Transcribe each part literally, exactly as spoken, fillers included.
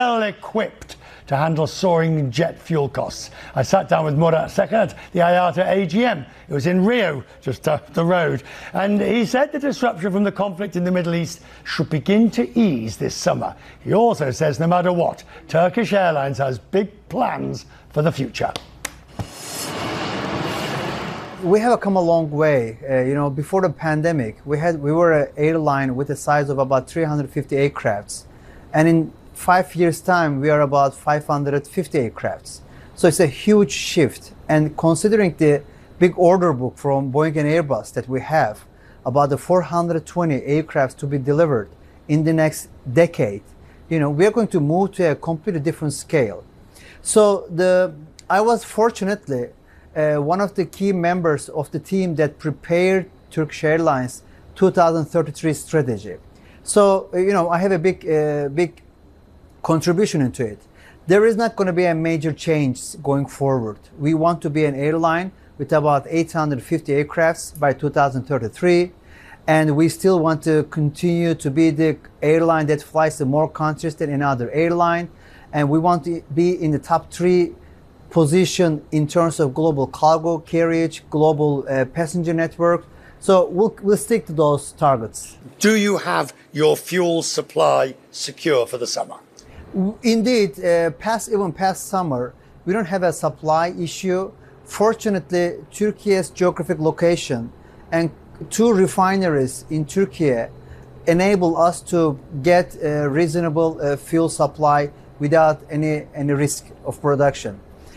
well equipped to handle soaring jet fuel costs. I sat down with Murat Şeker at the I A T A A G M. It was in Rio, just up the road. And he said the disruption from the conflict in the Middle East should begin to ease this summer. He also says no matter what, Turkish Airlines has big plans for the future. We have come a long way. Uh, you know, before the pandemic, we had we were an airline with a size of about three hundred fifty aircrafts, and in five years' time, we are about five hundred fifty aircrafts. So it's a huge shift. And considering the big order book from Boeing and Airbus that we have, about the four hundred twenty aircrafts to be delivered in the next decade, you know, we are going to move to a completely different scale. So the I was fortunately uh, one of the key members of the team that prepared Turkish Airlines two thousand thirty-three strategy. So, you know, I have a big, uh, big contribution into it. There is not going to be a major change going forward. We want to be an airline with about eight hundred fifty aircrafts by two thousand thirty-three, and we still want to continue to be the airline that flies to more countries than any other airline, and we want to be in the top three position in terms of global cargo carriage, global uh, passenger network. So we'll, we'll stick to those targets. Do you have your fuel supply secure for the summer? Indeed, uh, past even past summer, we don't have a supply issue. Fortunately, Turkey's geographic location and two refineries in Turkey enable us to get a reasonable uh, fuel supply without any any risk of production.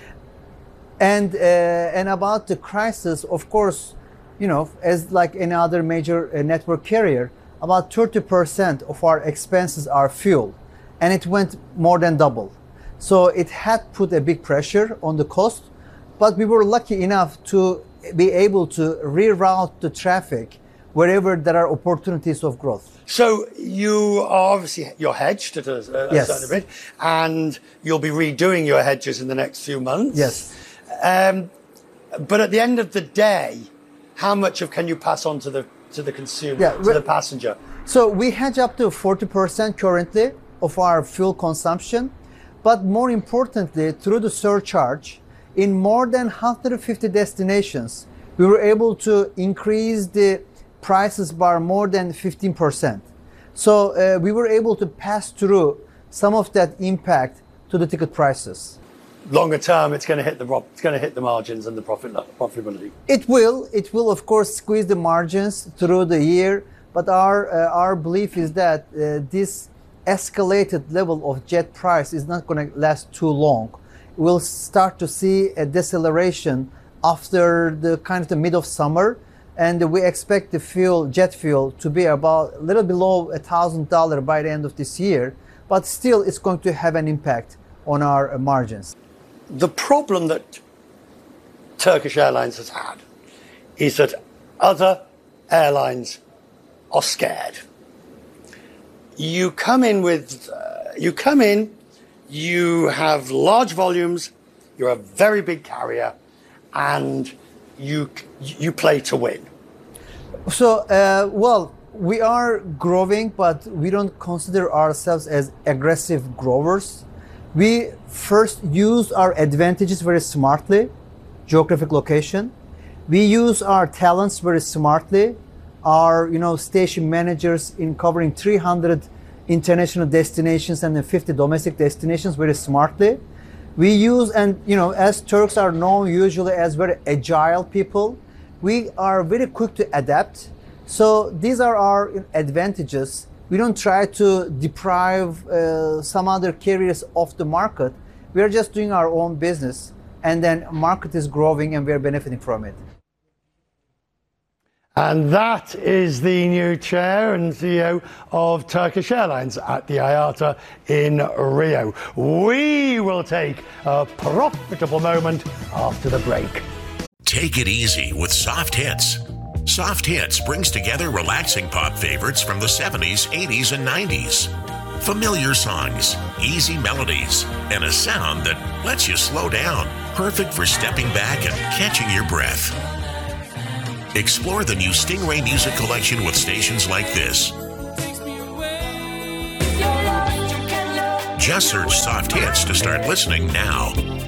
And uh, and about the crisis, of course, you know, as like any other major uh, network carrier, about thirty percent of our expenses are fuel. And it went more than double. So it had put a big pressure on the cost, but we were lucky enough to be able to reroute the traffic wherever there are opportunities of growth. So you are obviously, you're hedged at a, a yes. certain bit, and you'll be redoing your hedges in the next few months. Yes. Um, but at the end of the day, how much of can you pass on to the to the consumer, yeah, to the passenger? So we hedge up to forty percent currently of our fuel consumption, but more importantly, through the surcharge, in more than one hundred fifty destinations, we were able to increase the prices by more than fifteen percent. So uh, we were able to pass through some of that impact to the ticket prices. Longer term, it's going to hit the it's going to hit the margins and the profit profitability. It will. It will, of course, squeeze the margins through the year. But our uh, our belief is that uh, this escalated level of jet price is not going to last too long. We'll start to see a deceleration after the kind of the mid of summer, and we expect the fuel, jet fuel, to be about a little below a thousand dollar by the end of this year. But still, it's going to have an impact on our margins. The problem that Turkish Airlines has had is that other airlines are scared. You come in with, uh, you come in, you have large volumes, you're a very big carrier, and you you play to win. So, uh, well, we are growing, but we don't consider ourselves as aggressive growers. We first use our advantages very smartly, geographic location. We use our talents very smartly. Our, you know, station managers in covering three hundred international destinations and fifty domestic destinations very smartly. We use, and you know, as Turks are known usually as very agile people, we are very quick to adapt. So these are our advantages. We don't try to deprive uh, some other carriers of the market. We are just doing our own business, and then market is growing and we are benefiting from it. And that is the new chair and C E O of Turkish Airlines at the I A T A in Rio. We will take a profitable moment after the break. Take it easy with Soft Hits. Soft Hits brings together relaxing pop favorites from the seventies, eighties, and nineties. Familiar songs, easy melodies, and a sound that lets you slow down. Perfect for stepping back and catching your breath. Explore the new Stingray Music Collection with stations like this. Just search Soft Hits to start listening now.